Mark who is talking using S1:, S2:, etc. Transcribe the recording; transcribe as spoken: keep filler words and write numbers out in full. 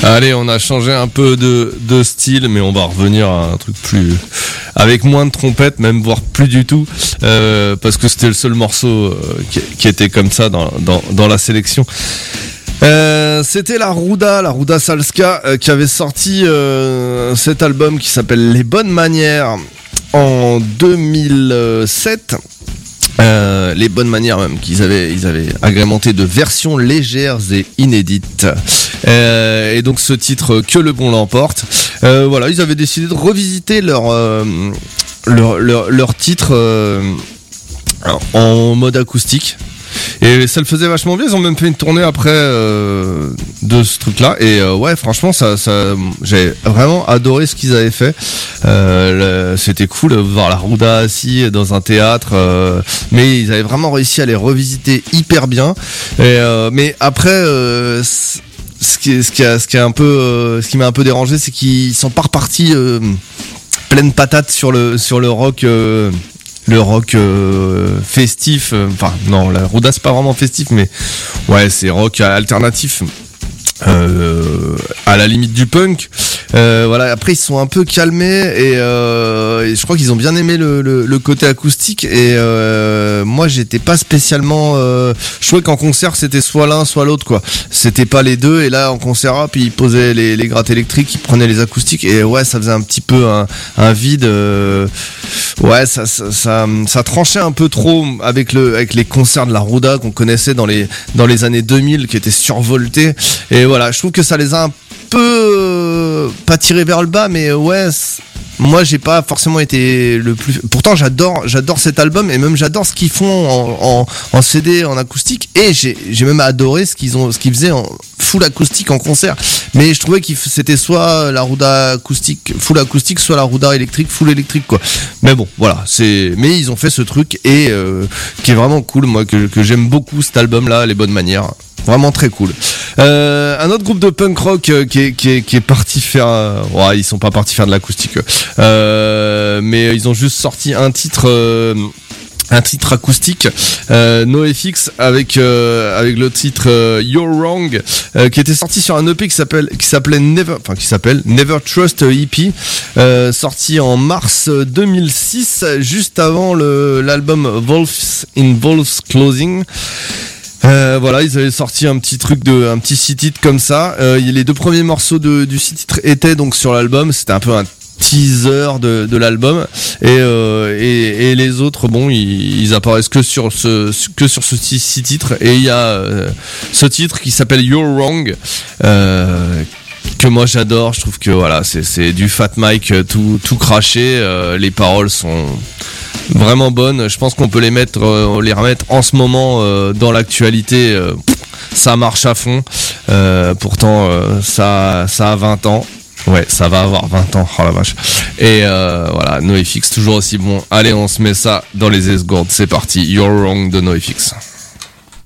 S1: Allez, on a changé un peu de, de style, mais on va revenir à un truc plus, avec moins de trompettes, même voire plus du tout, euh, parce que c'était le seul morceau euh, qui, qui était comme ça dans, dans, dans la sélection. Euh, c'était la Ruda, la Ruda Salska, euh, qui avait sorti euh, cet album qui s'appelle Les Bonnes Manières en deux mille sept. Euh, les bonnes manières même qu'ils avaient, ils avaient agrémenté de versions légères et inédites. Euh, et donc ce titre Que le bon l'emporte. Euh, voilà, ils avaient décidé de revisiter leur euh, leur, leur leur titre euh, en mode acoustique. Et ça le faisait vachement bien. Ils ont même fait une tournée après euh, de ce truc-là. Et euh, ouais, franchement, ça, ça, j'ai vraiment adoré ce qu'ils avaient fait. Euh, le, c'était cool de voir la Ruda assis dans un théâtre. Euh, mais ils avaient vraiment réussi à les revisiter hyper bien. Et, euh, mais après, euh, ce qui, ce qui, a, ce qui a un peu, euh, ce qui m'a un peu dérangé, c'est qu'ils sont pas repartis euh, pleine patate sur le sur le rock. Euh, le rock euh, festif, enfin euh, non, la Ruda c'est pas vraiment festif, mais ouais, c'est rock alternatif, euh, à la limite du punk. Euh, voilà, après ils se sont un peu calmés et, euh, et je crois qu'ils ont bien aimé le, le, le côté acoustique. Et euh, moi j'étais pas spécialement, euh, je trouvais qu'en concert c'était soit l'un soit l'autre quoi. C'était pas les deux. Et là en concert, ah, puis ils posaient les, les grattes électriques, ils prenaient les acoustiques et ouais, ça faisait un petit peu un, un vide. Euh, ouais, ça, ça ça ça tranchait un peu trop avec le avec les concerts de la Ruda qu'on connaissait dans les dans les années deux mille, qui étaient survoltés. Et voilà, je trouve que ça les a un peu euh, pas tiré vers le bas, mais ouais, moi j'ai pas forcément été le plus. Pourtant j'adore j'adore cet album et même j'adore ce qu'ils font en, en, en C D, en acoustique, et j'ai j'ai même adoré ce qu'ils ont ce qu'ils faisaient en full acoustique en concert. Mais je trouvais que c'était soit la Ruda acoustique full acoustique, soit la Ruda électrique full électrique quoi. Mais bon voilà, c'est mais ils ont fait ce truc et euh, qui est vraiment cool, moi que que j'aime beaucoup cet album là, Les Bonnes Manières. Vraiment très cool. Euh, un autre groupe de punk rock euh, qui, est, qui, est, qui est parti faire... Euh, ouais, ils sont pas partis faire de l'acoustique. Euh, mais ils ont juste sorti un titre... Euh, un titre acoustique, euh, NoFX, avec euh, avec le titre euh, You're Wrong, euh, qui était sorti sur un E P qui s'appelle qui s'appelait Never, enfin qui s'appelle Never Trust E P, euh, sorti en mars deux mille six, juste avant le l'album Wolves in Wolves Clothing. Euh, voilà, ils avaient sorti un petit truc de, un petit six titres comme ça. Euh, les deux premiers morceaux de, du six titres étaient donc sur l'album. C'était un peu un teaser de, de l'album. Et, euh, et, et les autres, bon, ils, ils apparaissent que sur ce, que sur ce six titres. Et il y a euh, ce titre qui s'appelle You're Wrong. Euh, que moi j'adore. Je trouve que voilà, c'est, c'est du Fat Mike tout, tout craché. Euh, les paroles sont vraiment bonnes. Je pense qu'on peut les mettre, euh, les remettre en ce moment euh, dans l'actualité. Euh, ça marche à fond. Euh, pourtant, euh, ça, ça a vingt ans. Ouais, ça va avoir vingt ans. Oh la vache. Et euh, voilà, NoFX toujours aussi bon. Allez, on se met ça dans les esgourdes. C'est parti. You're Wrong de NoFX.